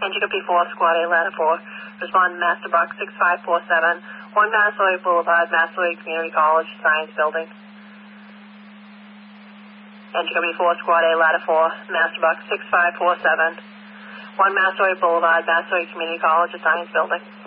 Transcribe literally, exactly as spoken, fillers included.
N G W four, Squad A, Ladder four. Respond Master Buck six five four seven, one Massasoit Boulevard, Massasoit Community College, Science Building. N G W four, Squad A, Ladder four, Master Buck six five four seven, one Massasoit Boulevard, Massasoit Community College, Science Building.